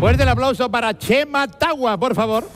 Fuerte el aplauso para Chema Tagua, por favor.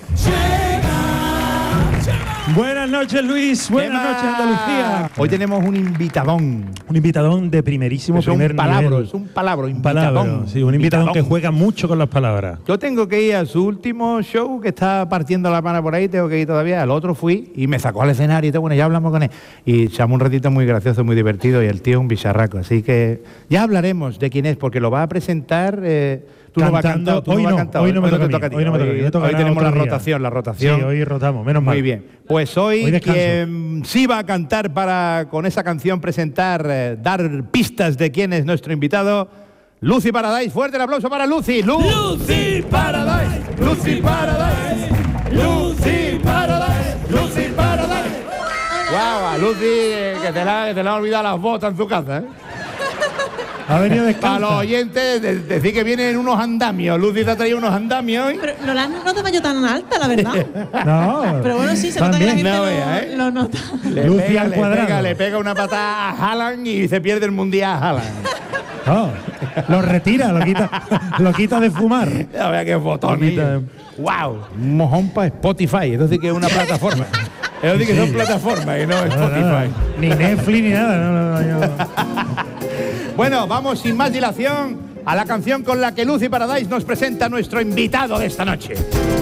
Buenas noches, Luis. Buenas noches, Andalucía. Hoy tenemos un invitadón. Un invitadón de primerísimo primer nivel. Es un palabro, invitadón. Sí, un invitadón que juega mucho con las palabras. Yo tengo que ir a su último show, que está partiendo la pana por ahí, tengo que ir todavía. Al otro fui y me sacó al escenario y todo, bueno, ya hablamos con él. Y echamos un ratito muy gracioso, muy divertido, y el tío es un bicharraco. Así que ya hablaremos de quién es, porque lo va a presentar... Tú no vas a cantar, hoy no me toca a ti. Hoy tenemos la rotación. Sí, hoy rotamos, menos mal. Muy bien. Pues hoy quien sí va a cantar para, con esa canción, presentar, dar pistas de quién es nuestro invitado, Lucy Paradise. Fuerte el aplauso para Lucy. Lucy Paradise. Lucy Paradise. Lucy Paradise. Lucy Paradise. Guau, Lucy, que te la ha olvidado las botas en su casa, ¿eh? Ha venido descalza. Para los oyentes, decir que vienen unos andamios. Lucy te ha traído unos andamios hoy. Pero no la notaba yo tan alta, la verdad. No. Pero bueno, sí, se nota que la gente no, lo nota. Lucy al cuadrado. Le pega una patada a Haaland y se pierde el mundial a Haaland. No, lo retira, lo quita de fumar. Ya vea qué botón. ¡Wow! Un mojón para Spotify. Es decir, que es una plataforma. Es decir, que son plataformas y no Spotify. Ni Netflix ni nada. Bueno, vamos sin más dilación a la canción con la que Lucy Paradise nos presenta a nuestro invitado de esta noche.